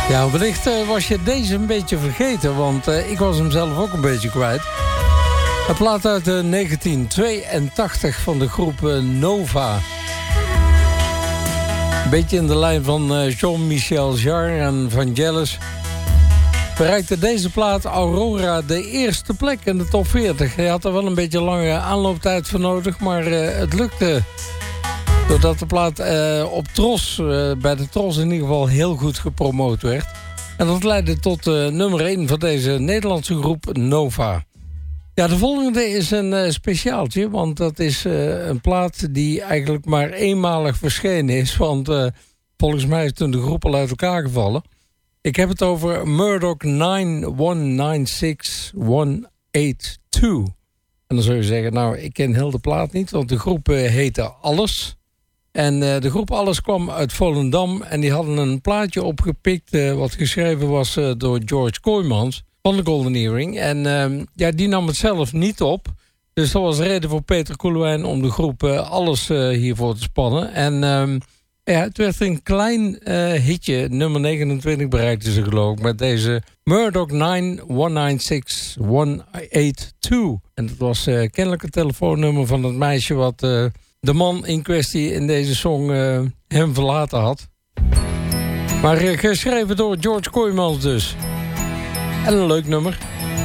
Ja, wellicht was je deze een beetje vergeten, want ik was hem zelf ook een beetje kwijt. Een plaat uit 1982 van de groep Nova. Een beetje in de lijn van Jean-Michel Jarre en Vangelis. Bereikte deze plaat Aurora de eerste plek in de top 40. Hij had er wel een beetje lange aanlooptijd voor nodig, maar het lukte. Doordat de plaat op Tros, bij de Tros in ieder geval heel goed gepromoot werd. En dat leidde tot nummer 1 van deze Nederlandse groep Nova. Ja, de volgende is een speciaaltje, want dat is een plaat die eigenlijk maar eenmalig verschenen is. Want volgens mij is toen de groep al uit elkaar gevallen. Ik heb het over Murdoch 9196182. En dan zou je zeggen, nou, ik ken heel de plaat niet, want de groep heette Alles. En de groep Alles kwam uit Volendam en die hadden een plaatje opgepikt wat geschreven was door George Kooijmans van de Golden Earring. En ja, die nam het zelf niet op. Dus dat was de reden voor Peter Koelewijn om de groep Alles hiervoor te spannen. En ja, het werd een klein hitje. Nummer 29 bereikte ze geloof ik met deze Murdoch 9196182. En dat was kennelijk het telefoonnummer van het meisje wat de man in kwestie in deze song hem verlaten had. Maar geschreven door George Kooijmans dus. En een leuk nummer.